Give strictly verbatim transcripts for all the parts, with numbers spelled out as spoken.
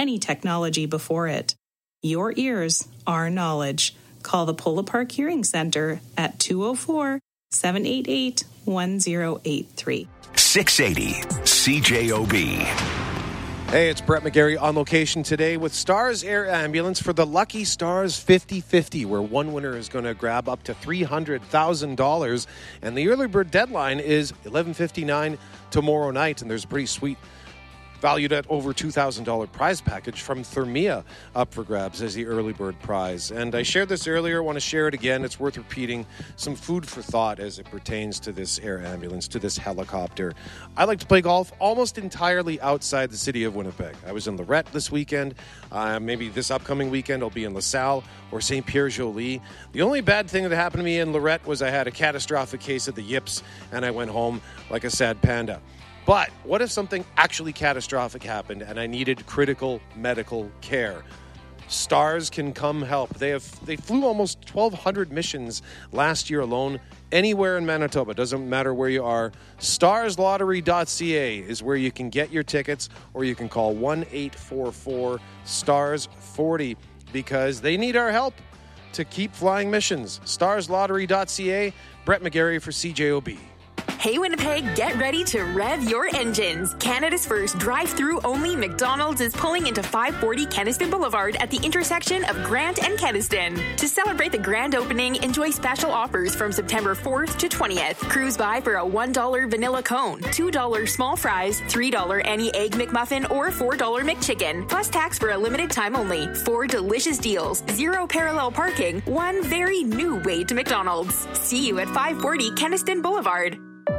any technology before it. Your ears, our knowledge. Call the Polo Park Hearing Center at two oh four, seven eight eight, one oh eight three. six eighty C J O B. Hey, it's Brett McGarry on location today with Stars Air Ambulance for the Lucky Stars fifty fifty, where one winner is going to grab up to three hundred thousand dollars. And the early bird deadline is eleven fifty-nine tomorrow night, and there's a pretty sweet, valued at over two thousand dollars prize package from Thermia up for grabs as the early bird prize. And I shared this earlier, want to share it again. It's worth repeating. Some food for thought as it pertains to this air ambulance, to this helicopter. I like to play golf almost entirely outside the city of Winnipeg. I was in Lorette this weekend. Uh, maybe this upcoming weekend I'll be in LaSalle or Saint Pierre-Jolie. The only bad thing that happened to me in Lorette was I had a catastrophic case of the yips and I went home like a sad panda. But what if something actually catastrophic happened and I needed critical medical care? Stars can come help. They have they flew almost twelve hundred missions last year alone, anywhere in Manitoba. Doesn't matter where you are. stars lottery dot c a is where you can get your tickets, or you can call one eight four four stars forty because they need our help to keep flying missions. stars lottery dot c a. Brett McGarry for C J O B. Hey Winnipeg, get ready to rev your engines. Canada's first drive-through only McDonald's is pulling into five forty Kenaston Boulevard at the intersection of Grant and Kenaston. To celebrate the grand opening, enjoy special offers from September fourth to twentieth. Cruise by for a one dollar vanilla cone, two dollars small fries, three dollars any egg McMuffin, or four dollars McChicken. Plus tax for a limited time only. Four delicious deals, zero parallel parking, one very new way to McDonald's. See you at five forty Kenaston Boulevard.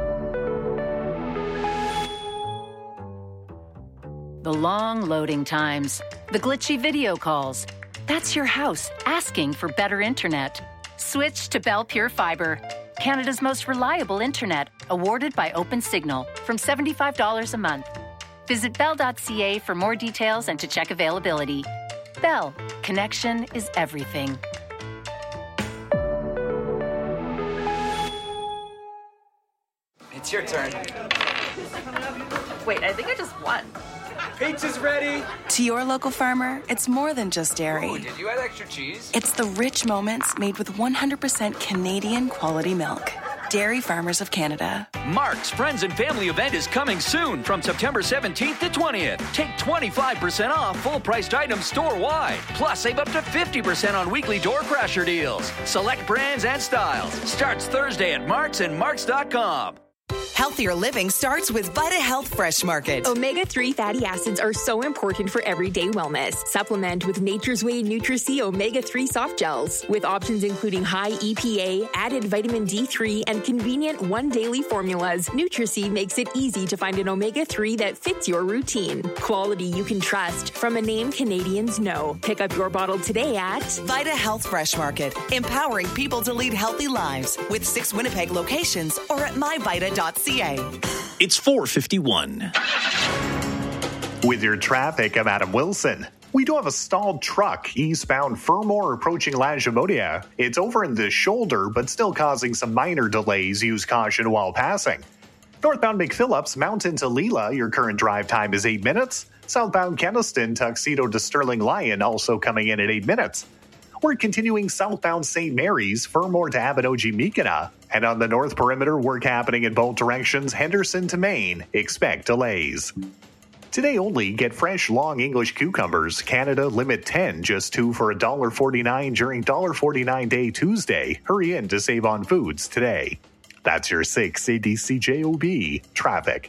The long loading times, the glitchy video calls. That's your house asking for better internet. Switch to Bell Pure Fiber, Canada's most reliable internet, awarded by OpenSignal, from seventy-five dollars a month. Visit bell dot c a for more details and to check availability. Bell, connection is everything. It's your turn. Wait, I think I just won. Pizza's ready. To your local farmer, it's more than just dairy. Oh, did you add extra cheese? It's the rich moments made with one hundred percent Canadian quality milk. Dairy Farmers of Canada. Mark's Friends and Family event is coming soon from September seventeenth to twentieth. Take twenty-five percent off full-priced items store-wide. Plus, save up to fifty percent on weekly door crasher deals. Select brands and styles. Starts Thursday at Marks and Marks dot com. Healthier living starts with Vita Health Fresh Market. omega three fatty acids are so important for everyday wellness. Supplement with Nature's Way Nutri-C omega three soft gels. With options including high E P A, added vitamin D three, and convenient one daily formulas, Nutri-C makes it easy to find an omega three that fits your routine. Quality you can trust from a name Canadians know. Pick up your bottle today at Vita Health Fresh Market, empowering people to lead healthy lives with six Winnipeg locations or at my vita dot c a. It's four fifty-one. With your traffic, I'm Adam Wilson. We do have a stalled truck eastbound Fermor approaching Lagimodiere. It's over in the shoulder, but still causing some minor delays. Use caution while passing. Northbound McPhillips, Mountain to Leela, your current drive time is eight minutes. Southbound Kenaston, Tuxedo to Sterling Lion, also coming in at eight minutes. We're continuing southbound Saint Mary's, Fermor to Abinogi-Mikina. And on the north perimeter, work happening in both directions, Henderson to Maine. Expect delays. Today only, get fresh long English cucumbers. Canada limit ten, just two for one dollar forty-nine during one dollar forty-nine Day Tuesday. Hurry in to save on foods today. That's your six eighty C J O B traffic.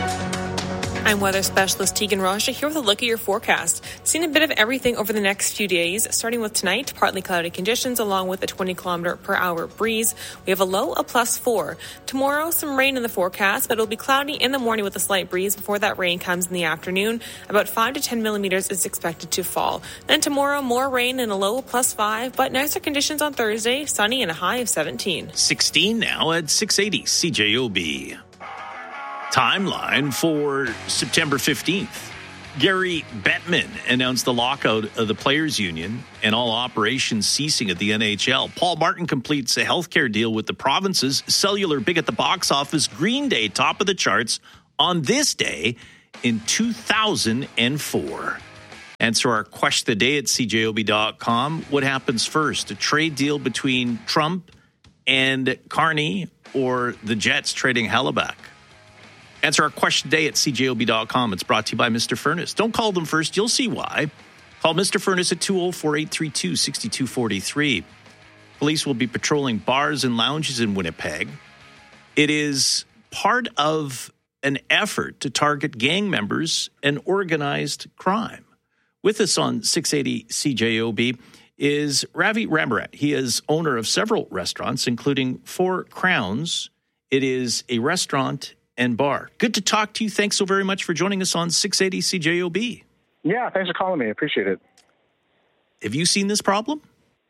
I'm weather specialist Tegan Raja here with a look at your forecast. Seeing a bit of everything over the next few days, starting with tonight, partly cloudy conditions along with a twenty kilometer per hour breeze. We have a low of plus four. Tomorrow, some rain in the forecast, but it'll be cloudy in the morning with a slight breeze before that rain comes in the afternoon. About five to ten millimeters is expected to fall. Then tomorrow, more rain and a low of plus five, but nicer conditions on Thursday, sunny and a high of seventeen. sixteen now at six eighty C J O B. Timeline for September fifteenth. Gary Bettman announced the lockout of the Players Union and all operations ceasing at the N H L. Paul Martin completes a healthcare deal with the provinces. Cellular big at the box office. Green Day top of the charts on this day in two thousand four. Answer our question of the day at c j o b dot com. What happens first? A trade deal between Trump and Carney or the Jets trading Hellebuck? Answer our question today at c j o b dot com. It's brought to you by Mister Furnace. Don't call them first. You'll see why. Call Mister Furnace at two oh four, eight three two, six two four three. Police will be patrolling bars and lounges in Winnipeg. It is part of an effort to target gang members and organized crime. With us on six eighty C J O B is Ravi Rambarat. He is owner of several restaurants, including Four Crowns. It is a restaurant and bar. Good to talk to you. Thanks so very much for joining us on six eighty C J O B. Yeah, thanks for calling me. I appreciate it. Have you seen this problem?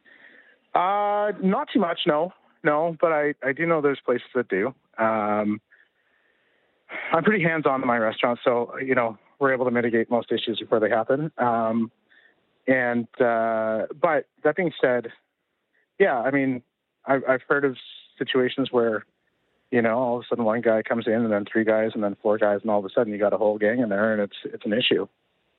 Uh, not too much, no. No, but I, I do know there's places that do. Um, I'm pretty hands-on in my restaurant, so, you know, we're able to mitigate most issues before they happen. Um, and, uh, but that being said, yeah, I mean, I've, I've heard of situations where, you know, all of a sudden one guy comes in and then three guys and then four guys, and all of a sudden you got a whole gang in there and it's it's an issue.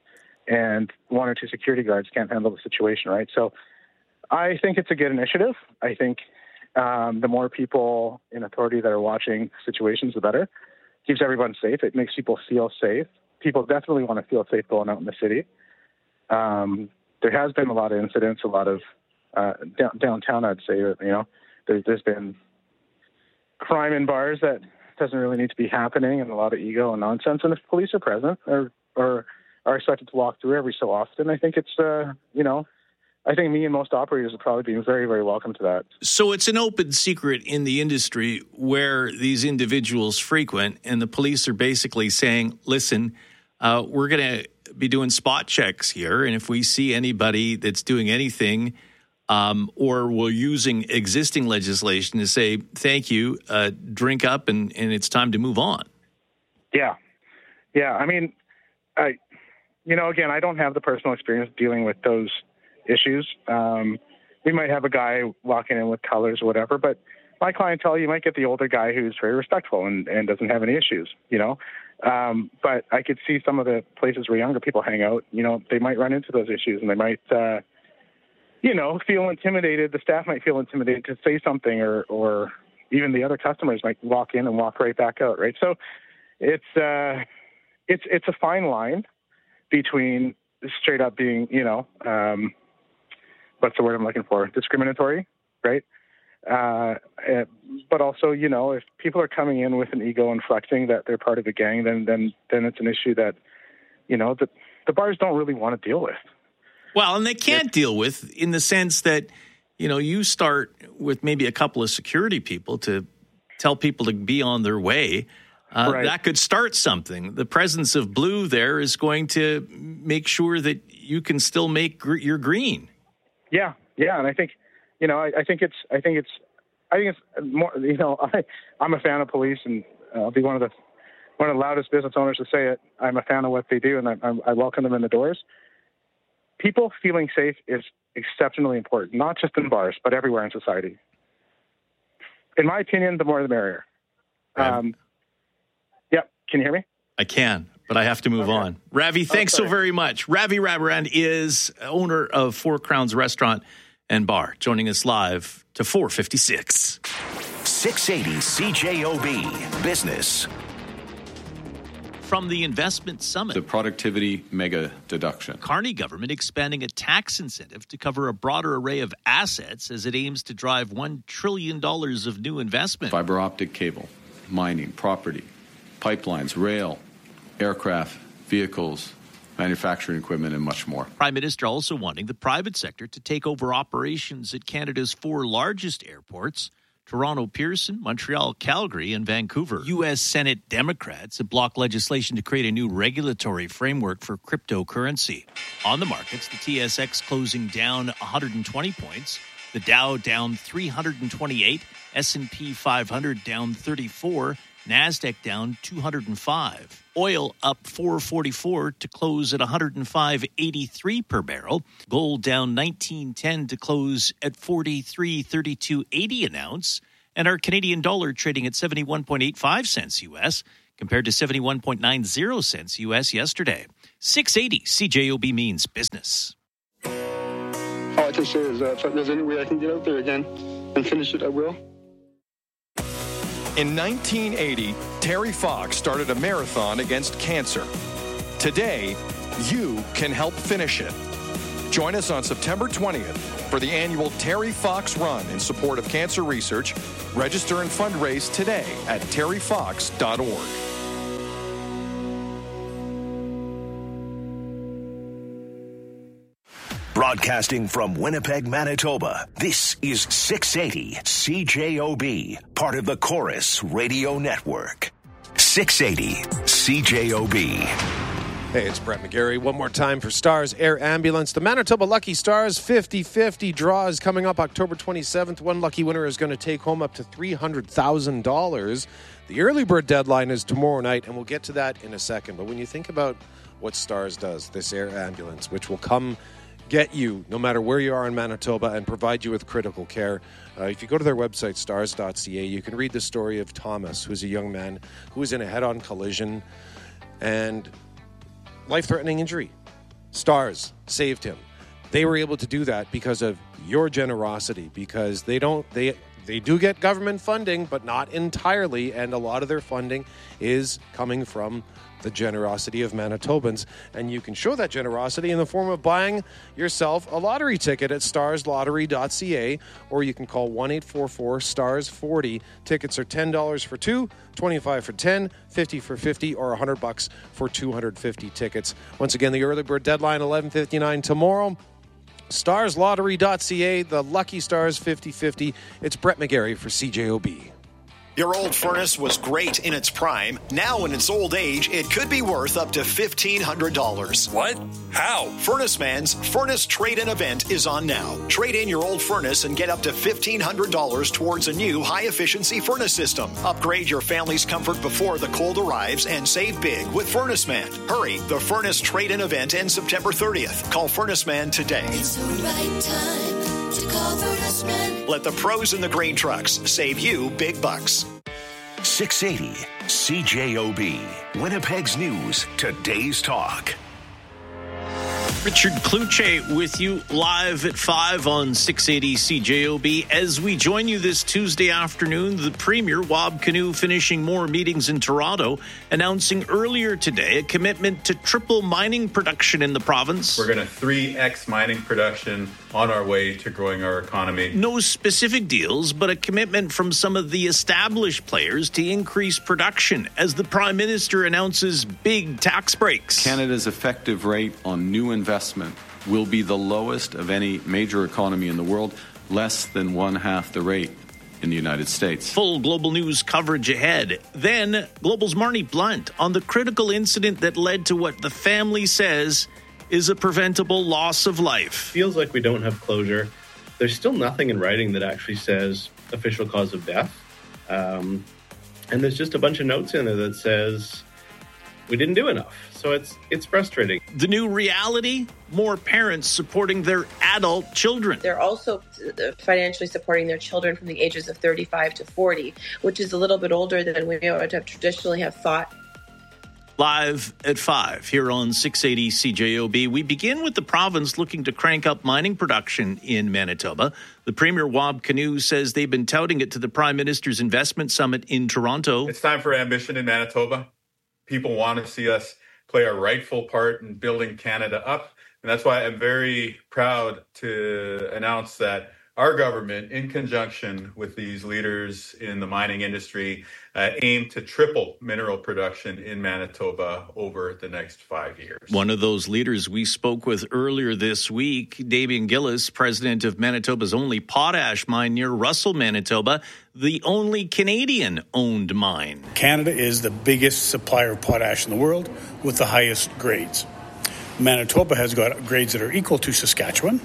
And one or two security guards can't handle the situation, right? So I think it's a good initiative. I think um, the more people in authority that are watching situations, the better. Keeps everyone safe. It makes people feel safe. People definitely want to feel safe going out in the city. Um, there has been a lot of incidents, a lot of uh, down, downtown, I'd say, you know, there, there's been crime in bars that doesn't really need to be happening, and a lot of ego and nonsense. And if police are present or, or are expected to walk through every so often, I think it's, uh, you know, I think me and most operators would probably be very, very welcome to that. So it's an open secret in the industry where these individuals frequent, and the police are basically saying, listen, uh, we're going to be doing spot checks here, and if we see anybody that's doing anything, Um, or we're using existing legislation to say, thank you, uh, drink up, and, and it's time to move on. Yeah. Yeah. I mean, I, you know, again, I don't have the personal experience dealing with those issues. Um, we might have a guy walking in with colors or whatever, but my clientele, you might get the older guy who's very respectful and, and doesn't have any issues, you know. Um, but I could see some of the places where younger people hang out, you know, they might run into those issues, and they might, uh, you know, feel intimidated. The staff might feel intimidated to say something, or, or even the other customers might walk in and walk right back out, right? So it's uh, it's it's a fine line between straight up being, you know, um, what's the word I'm looking for? Discriminatory, right? Uh, but also, you know, if people are coming in with an ego and flexing that they're part of a gang, then then then it's an issue that, you know, the the bars don't really want to deal with. Well, and they can't deal with, in the sense that, you know, you start with maybe a couple of security people to tell people to be on their way. Uh, right. That could start something. The presence of blue there is going to make sure that you can still make gr- your green. Yeah, yeah, and I think, you know, I, I think it's, I think it's, I think it's more, you know, I, I'm a fan of police, and I'll be one of the one of the loudest business owners to say it. I'm a fan of what they do, and I, I welcome them in the doors. People feeling safe is exceptionally important, not just in bars, but everywhere in society. In my opinion, the more the merrier. Right. Um, yeah, can you hear me? I can, but I have to move okay. on. Ravi, thanks oh, so very much. Ravi Rambarat is owner of Four Crowns Restaurant and Bar, joining us live to four fifty-six. six eighty C J O B Business. From the Investment Summit. The productivity mega deduction. Carney government expanding a tax incentive to cover a broader array of assets as it aims to drive one trillion dollars of new investment. Fiber optic cable, mining, property, pipelines, rail, aircraft, vehicles, manufacturing equipment, and much more. Prime Minister also wanting the private sector to take over operations at Canada's four largest airports: Toronto Pearson, Montreal, Calgary, and Vancouver. U S Senate Democrats have blocked legislation to create a new regulatory framework for cryptocurrency. On the markets, the T S X closing down one hundred twenty points, the Dow down three hundred twenty-eight, S and P five hundred down thirty-four, NASDAQ down two hundred five. Oil up four forty-four to close at one hundred five eighty-three per barrel. Gold down nineteen ten to close at forty-three thirty-two eighty an ounce. And our Canadian dollar trading at seventy-one point eight five cents U S compared to seventy-one point nine zero cents U S yesterday. six eighty C J O B means business. All I can say is uh, if there's any way I can get out there again and finish it, I will. In nineteen eighty, Terry Fox started a marathon against cancer. Today, you can help finish it. Join us on September twentieth for the annual Terry Fox Run in support of cancer research. Register and fundraise today at terry fox dot org. Broadcasting from Winnipeg, Manitoba, this is six eighty C J O B, part of the Chorus Radio Network. six eighty C J O B. Hey, it's Brett McGarry. One more time for Stars Air Ambulance. The Manitoba Lucky Stars fifty fifty draw is coming up October twenty-seventh. One lucky winner is going to take home up to three hundred thousand dollars. The early bird deadline is tomorrow night, and we'll get to that in a second. But when you think about what Stars does, this air ambulance, which will come get you no matter where you are in Manitoba and provide you with critical care. Uh, if you go to their website, stars dot c a, you can read the story of Thomas, who's a young man who was in a head-on collision and life-threatening injury. Stars saved him. They were able to do that because of your generosity, because they don't they they do get government funding, but not entirely, and a lot of their funding is coming from the generosity of Manitobans, and you can show that generosity in the form of buying yourself a lottery ticket at stars lottery dot c a, or you can call one eight four four stars forty. Tickets are ten dollars for two, twenty-five for ten, fifty for fifty, or one hundred bucks for two hundred fifty tickets. Once again, the early bird deadline eleven fifty-nine tomorrow. stars lottery dot c a, the Lucky Stars fifty fifty. It's Brett McGarry for C J O B. Your old furnace was great in its prime. Now in its old age, it could be worth up to fifteen hundred dollars. What? How? Furnace Man's Furnace Trade-In event is on now. Trade in your old furnace and get up to fifteen hundred dollars towards a new high-efficiency furnace system. Upgrade your family's comfort before the cold arrives and save big with Furnace Man. Hurry, the Furnace Trade-In event ends September thirtieth. Call Furnace Man today. It's the right time to call Furnace Man. Let the pros in the grain trucks save you big bucks. six eighty C J O B, Winnipeg's news, today's talk. Richard Kluche with you live at five on six eighty C J O B. As we join you this Tuesday afternoon, the Premier, Wab Kinew, finishing more meetings in Toronto, announcing earlier today a commitment to triple mining production in the province. We're going to three X mining production on our way to growing our economy. No specific deals, but a commitment from some of the established players to increase production as the Prime Minister announces big tax breaks. Canada's effective rate on new investment will be the lowest of any major economy in the world, less than one half the rate in the United States. Full Global News coverage ahead. Then, Global's Marnie Blunt on the critical incident that led to what the family says is a preventable loss of life. Feels like we don't have closure. There's still nothing in writing that actually says official cause of death. Um, and there's just a bunch of notes in there that says we didn't do enough. So it's it's frustrating. The new reality, more parents supporting their adult children. They're also financially supporting their children from the ages of thirty-five to forty, which is a little bit older than we would have traditionally have thought. Live at five here on six eighty C J O B. We begin with the province looking to crank up mining production in Manitoba. The Premier, Wab Kinew, says they've been touting it to the Prime Minister's investment summit in Toronto. It's time for ambition in Manitoba. People want to see us play our rightful part in building Canada up. And that's why I'm very proud to announce that our government, in conjunction with these leaders in the mining industry, uh, aim to triple mineral production in Manitoba over the next five years. One of those leaders we spoke with earlier this week, Damien Gillis, president of Manitoba's only potash mine near Russell, Manitoba, the only Canadian-owned mine. Canada is the biggest supplier of potash in the world with the highest grades. Manitoba has got grades that are equal to Saskatchewan.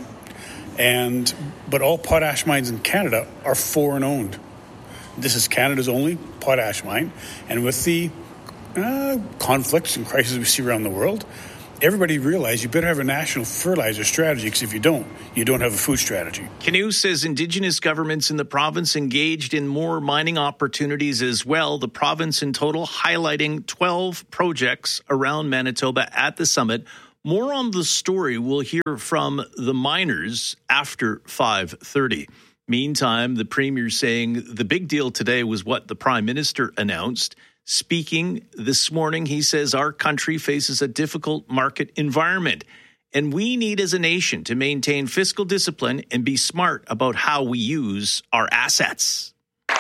And but all potash mines in Canada are foreign owned. This is Canada's only potash mine, and with the uh, conflicts and crises we see around the world, everybody realized you better have a national fertilizer strategy, because if you don't, you don't have a food strategy. Canoe says Indigenous governments in the province engaged in more mining opportunities as well. The province in total highlighting twelve projects around Manitoba at the summit. More on the story we'll hear from the miners after five thirty. Meantime, the Premier saying the big deal today was what the Prime Minister announced. Speaking this morning, he says our country faces a difficult market environment, and we need as a nation to maintain fiscal discipline and be smart about how we use our assets.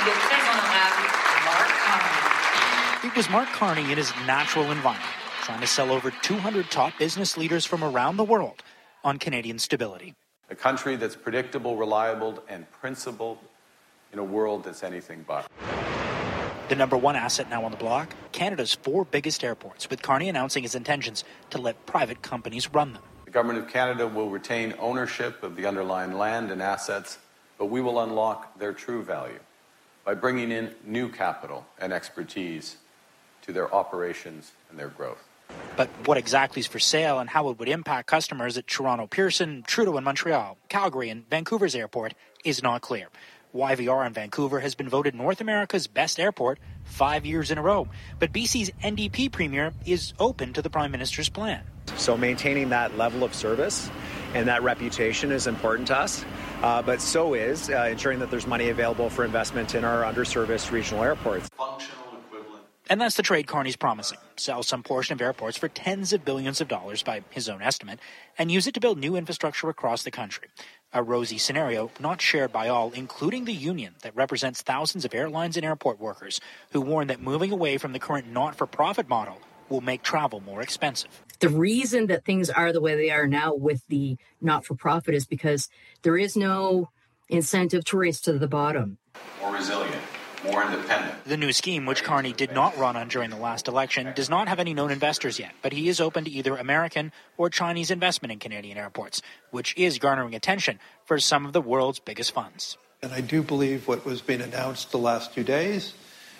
It was Mark Carney in his natural environment, trying to sell over two hundred top business leaders from around the world on Canadian stability. A country that's predictable, reliable, and principled in a world that's anything but. The number one asset now on the block, Canada's four biggest airports, with Carney announcing his intentions to let private companies run them. The Government of Canada will retain ownership of the underlying land and assets, but we will unlock their true value by bringing in new capital and expertise to their operations and their growth. But what exactly is for sale and how it would impact customers at Toronto Pearson, Trudeau in Montreal, Calgary and Vancouver's airport is not clear. Y V R in Vancouver has been voted North America's best airport five years in a row. But B C's N D P Premier is open to the Prime Minister's plan. So maintaining that level of service and that reputation is important to us. Uh, but so is uh, ensuring that there's money available for investment in our underserviced regional airports. And that's the trade Carney's promising. Sell some portion of airports for tens of billions of dollars by his own estimate and use it to build new infrastructure across the country. A rosy scenario not shared by all, including the union that represents thousands of airlines and airport workers who warn that moving away from the current not-for-profit model will make travel more expensive. The reason that things are the way they are now with the not-for-profit is because there is no incentive to race to the bottom. More resilient. More independent. The new scheme, which Carney did not run on during the last election, does not have any known investors yet, but he is open to either American or Chinese investment in Canadian airports, which is garnering attention for some of the world's biggest funds. And I do believe what was being announced the last two days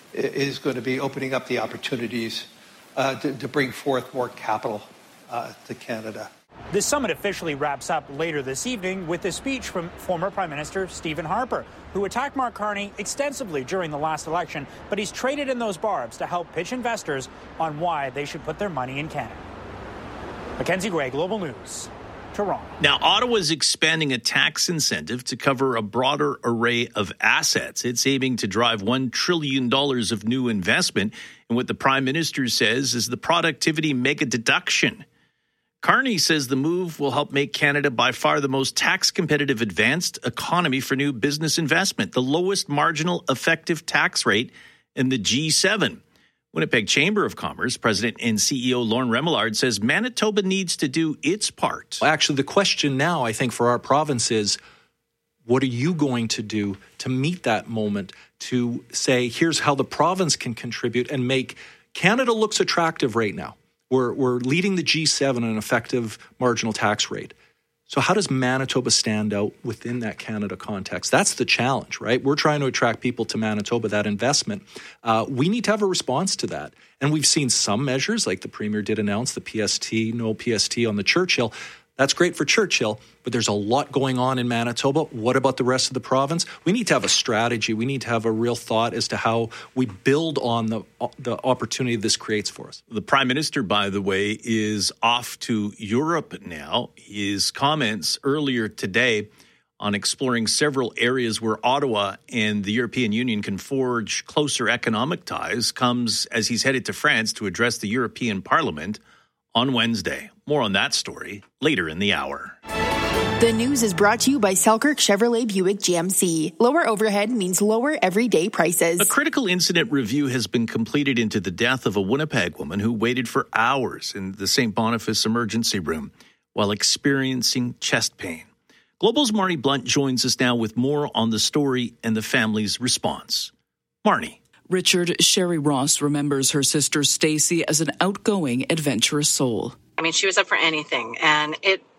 is going to be opening up the opportunities uh, to, to bring forth more capital uh, to Canada. The summit officially wraps up later this evening with a speech from former Prime Minister Stephen Harper, who attacked Mark Carney extensively during the last election, but he's traded in those barbs to help pitch investors on why they should put their money in Canada. Mackenzie Gray, Global News, Toronto. Now, Ottawa's expanding a tax incentive to cover a broader array of assets. It's aiming to drive one trillion dollars of new investment, and what the Prime Minister says is the productivity mega deduction. Carney says the move will help make Canada by far the most tax-competitive advanced economy for new business investment, the lowest marginal effective tax rate in the G seven. Winnipeg Chamber of Commerce President and C E O Lauren Remillard says Manitoba needs to do its part. Actually, the question now, I think, for our province is, what are you going to do to meet that moment, to say, here's how the province can contribute and make Canada looks attractive right now. We're, we're leading the G seven on an effective marginal tax rate. So how does Manitoba stand out within that Canada context? That's the challenge, right? We're trying to attract people to Manitoba, that investment. Uh, we need to have a response to that. And we've seen some measures, like the Premier did announce, the P S T, no P S T on the Churchill. That's great for Churchill, but there's a lot going on in Manitoba. What about the rest of the province? We need to have a strategy. We need to have a real thought as to how we build on the the opportunity this creates for us. The Prime Minister, by the way, is off to Europe now. His comments earlier today on exploring several areas where Ottawa and the European Union can forge closer economic ties comes as he's headed to France to address the European Parliament on Wednesday. More on that story later in the hour. The news is brought to you by Selkirk Chevrolet Buick G M C. Lower overhead means lower everyday prices. A critical incident review has been completed into the death of a Winnipeg woman who waited for hours in the Saint Boniface emergency room while experiencing chest pain. Global's Marnie Blunt joins us now with more on the story and the family's response. Marnie. Richard Sherry Ross remembers her sister Stacy as an outgoing, adventurous soul. I mean, she was up for anything, and it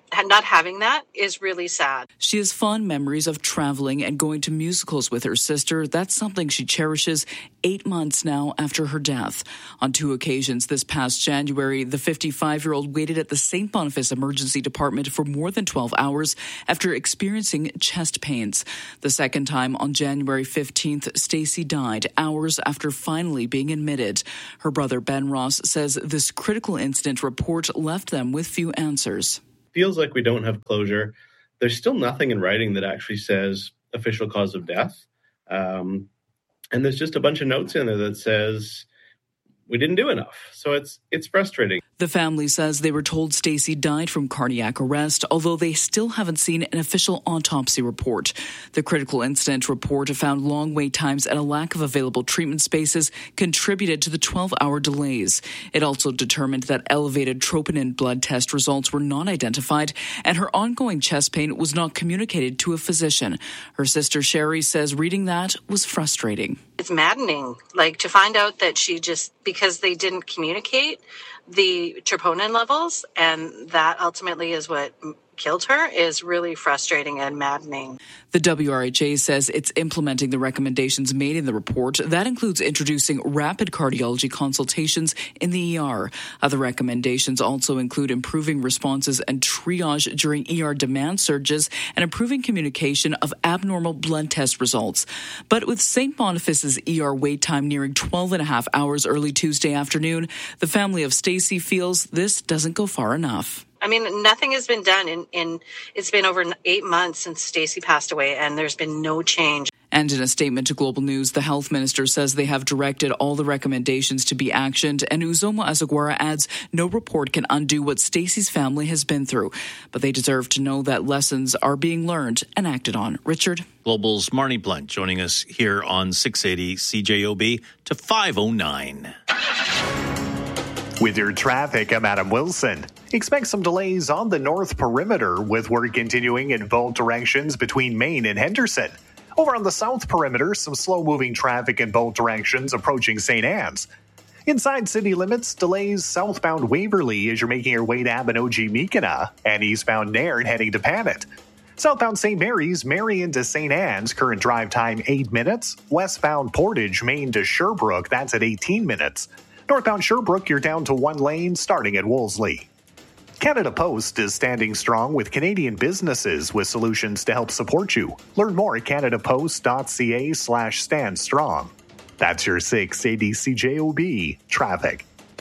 not having that is really sad. She has fond memories of traveling and going to musicals with her sister. That's something she cherishes eight months now after her death. On two occasions this past January, the fifty-five-year-old waited at the Saint Boniface Emergency Department for more than twelve hours after experiencing chest pains. The second time on January fifteenth, Stacey died hours after finally being admitted. Her brother Ben Ross says this critical incident report left them with few answers. Feels like we don't have closure. There's still nothing in writing that actually says official cause of death. Um, and there's just a bunch of notes in there that says we didn't do enough. So it's it's frustrating. The family says they were told Stacey died from cardiac arrest, although they still haven't seen an official autopsy report. The critical incident report found long wait times and a lack of available treatment spaces contributed to the twelve-hour delays. It also determined that elevated troponin blood test results were not identified, and her ongoing chest pain was not communicated to a physician. Her sister Sherry says reading that was frustrating. It's maddening, like to find out that she just, because they didn't communicate the troponin levels, and that ultimately is what killed her, is really frustrating and maddening. The W R H A says it's implementing the recommendations made in the report. That includes introducing rapid cardiology consultations in the E R. Other recommendations also include improving responses and triage during E R demand surges and improving communication of abnormal blood test results. But with Saint Boniface's E R wait time nearing twelve and a half hours early Tuesday afternoon, the family of Stacey feels this doesn't go far enough. I mean, nothing has been done in, in it's been over eight months since Stacey passed away, and there's been no change. And in a statement to Global News, the health minister says they have directed all the recommendations to be actioned, and Uzoma Azagwara adds no report can undo what Stacey's family has been through. But they deserve to know that lessons are being learned and acted on. Richard? Global's Marnie Blunt joining us here on six eighty C J O B to five oh nine. With your traffic, I'm Adam Wilson. Expect some delays on the North Perimeter with work continuing in both directions between Maine and Henderson. Over on the South Perimeter, some slow-moving traffic in both directions approaching Saint Anne's. Inside city limits, delays southbound Waverly as you're making your way to Abinogi-Meekina and eastbound Nairn heading to Panet. Southbound Saint Mary's, Marion to Saint Anne's, current drive time eight minutes. Westbound Portage, Maine to Sherbrooke, that's at eighteen minutes. Northbound Sherbrooke, you're down to one lane starting at Wolseley. Canada Post is standing strong with Canadian businesses with solutions to help support you. Learn more at canadapost.ca slash stand strong. That's your six eighty C J O B traffic.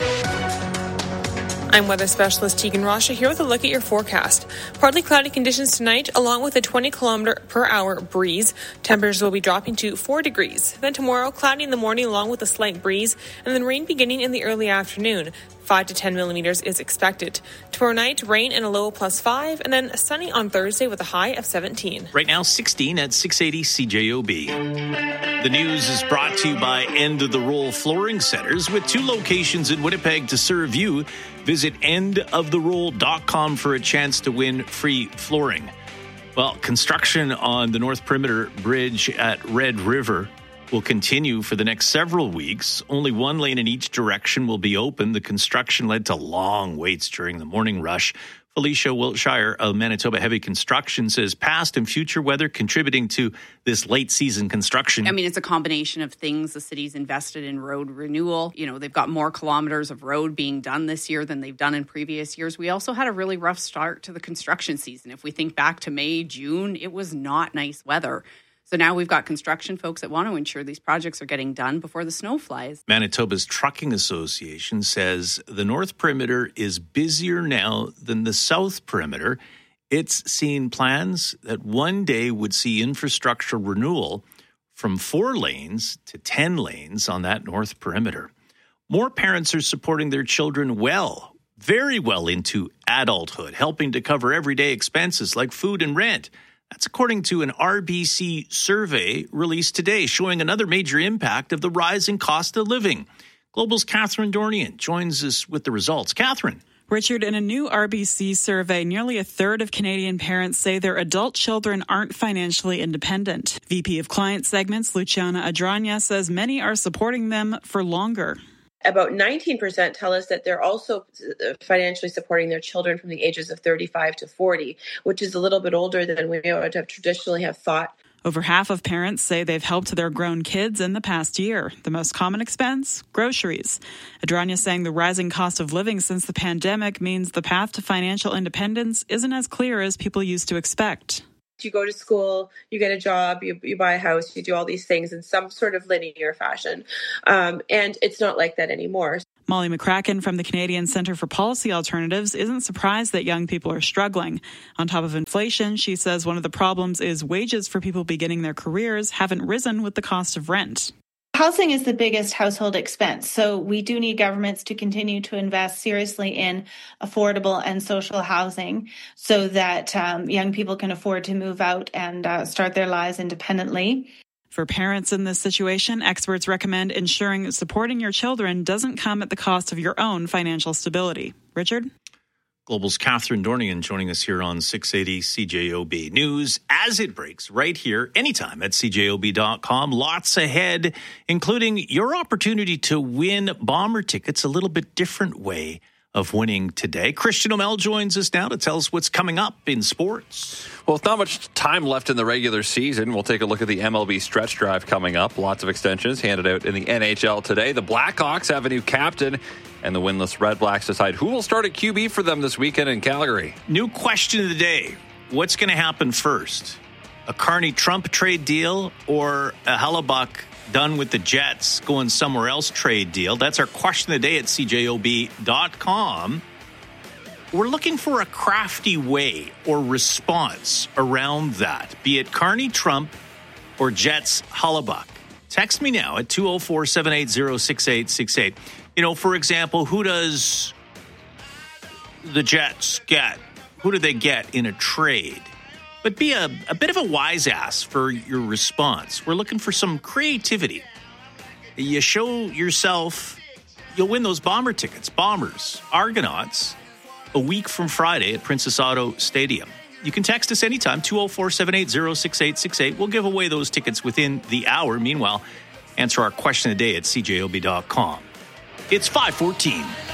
I'm weather specialist Tegan Rasha here with a look at your forecast. Partly cloudy conditions tonight, along with a twenty kilometer per hour breeze. Temperatures will be dropping to four degrees. Then tomorrow, cloudy in the morning along with a slight breeze, and then rain beginning in the early afternoon. five to ten millimeters is expected. Tomorrow night, rain and a low plus five, and then sunny on Thursday with a high of seventeen. Right now, sixteen at six eighty C J O B. The news is brought to you by End of the Roll Flooring Centers with two locations in Winnipeg to serve you. Visit end of the roll dot com for a chance to win free flooring. Well, construction on the North Perimeter Bridge at Red River will continue for the next several weeks. Only one lane in each direction will be open. The construction led to long waits during the morning rush. Felicia Wiltshire of Manitoba Heavy Construction says past and future weather contributing to this late season construction. I mean, it's a combination of things. The city's invested in road renewal. You know, they've got more kilometers of road being done this year than they've done in previous years. We also had a really rough start to the construction season. If we think back to May, June, it was not nice weather. So now we've got construction folks that want to ensure these projects are getting done before the snow flies. Manitoba's Trucking Association says the North Perimeter is busier now than the South Perimeter. It's seen plans that one day would see infrastructure renewal from four lanes to ten lanes on that North Perimeter. More parents are supporting their children well, very well into adulthood, helping to cover everyday expenses like food and rent. That's according to an R B C survey released today, showing another major impact of the rising cost of living. Global's Catherine Dornian joins us with the results. Catherine. Richard, in a new R B C survey, nearly a third of Canadian parents say their adult children aren't financially independent. V P of Client Segments, Luciana Adranya, says many are supporting them for longer. About nineteen percent tell us that they're also financially supporting their children from the ages of thirty-five to forty, which is a little bit older than we would have traditionally have thought. Over half of parents say they've helped their grown kids in the past year. The most common expense? Groceries. Adranya saying the rising cost of living since the pandemic means the path to financial independence isn't as clear as people used to expect. You go to school, you get a job, you, you buy a house, you do all these things in some sort of linear fashion. Um, and it's not like that anymore. Molly McCracken from the Canadian Centre for Policy Alternatives isn't surprised that young people are struggling. On top of inflation, she says one of the problems is wages for people beginning their careers haven't risen with the cost of rent. Housing is the biggest household expense, so we do need governments to continue to invest seriously in affordable and social housing so that um, young people can afford to move out and uh, start their lives independently. For parents in this situation, experts recommend ensuring supporting your children doesn't come at the cost of your own financial stability. Richard? Global's Catherine Dornian joining us here on six eighty C J O B. News as it breaks right here, anytime at C J O B dot com. Lots ahead, including your opportunity to win Bomber tickets a little bit different way of winning today. Christian O'Mell joins us now to tell us what's coming up in sports. Well, with not much time left in the regular season, we'll take a look at the M L B stretch drive coming up. Lots of extensions handed out in the N H L today. The Blackhawks have a new captain, and the winless Red Blacks decide who will start at Q B for them this weekend in Calgary. New question of the day. What's going to happen first? A Carney-Trump trade deal or a Hellebuyck done with the Jets going somewhere else trade deal? That's our question of the day at C J O B dot com. We're looking for a crafty way or response around that, be it Carney-Trump or Jets Hellebuyck. Text me now at two oh four, seven eight zero, six eight six eight. You know, for example, who does the Jets get? Who do they get in a trade? But be a, a bit of a wise ass for your response. We're looking for some creativity. You show yourself, you'll win those Bomber tickets. Bombers, Argonauts, a week from Friday at Princess Auto Stadium. You can text us anytime, two oh four, seven eight zero, six eight six eight. We'll give away those tickets within the hour. Meanwhile, answer our question of the day at C J O B dot com. It's five fourteen.